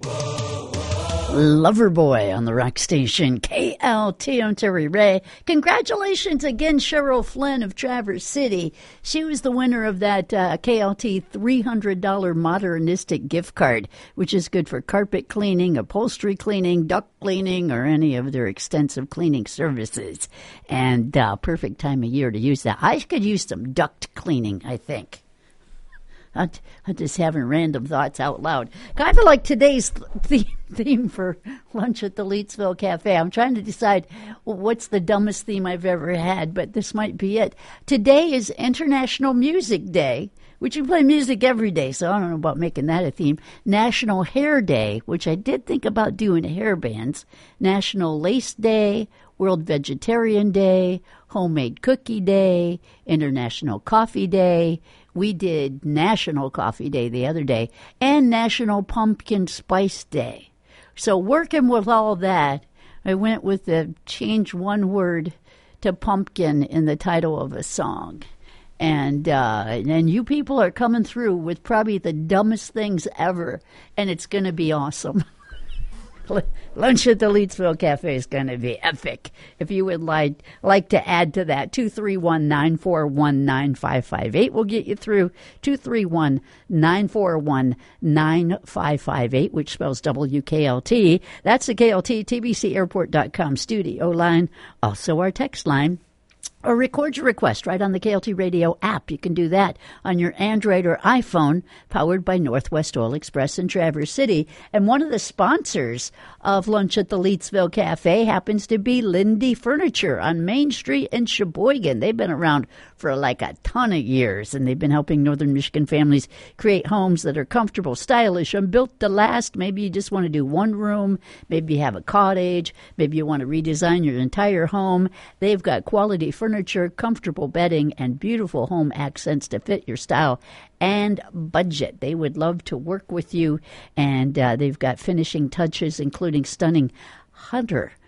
Loverboy on the rock station KLT. I'm Terry Ray. Congratulations again, Cheryl Flynn of Traverse City. She was the winner of that KLT $300 modernistic gift card, which is good for carpet cleaning, upholstery cleaning, duct cleaning, or any of their extensive cleaning services. And perfect time of year to use that. I could use some duct cleaning, I think. I'm just having random thoughts out loud. Kind of like today's theme for lunch at the Leetsville Cafe. I'm trying to decide what's the dumbest theme I've ever had, but this might be it. Today is International Music Day, which you play music every day, so I don't know about making that a theme. National Hair Day, which I did think about doing hair bands. National Lace Day, World Vegetarian Day, Homemade Cookie Day, International Coffee Day. We did National Coffee Day the other day, and National Pumpkin Spice Day. So working with all that, I went with the change one word to pumpkin in the title of a song. And you people are coming through with probably the dumbest things ever, and it's going to be awesome. Lunch at the Leetsville Cafe is going to be epic. If you would like to add to that, 231-941-9558 will get you through. 231-941-9558, which spells WKLT. That's the KLT TBCAirport.com studio line. Also our text line. Or record your request right on the KLT Radio app. You can do that on your Android or iPhone, powered by Northwest Oil Express in Traverse City. And one of the sponsors of Lunch at the Leetsville Cafe happens to be Lindy Furniture on Main Street in Sheboygan. They've been around for like a ton of years, and they've been helping Northern Michigan families create homes that are comfortable, stylish, and built to last. Maybe you just want to do one room. Maybe you have a cottage. Maybe you want to redesign your entire home. They've got quality furniture, comfortable bedding, and beautiful home accents to fit your style and budget. They would love to work with you, and they've got finishing touches, including stunning Hunter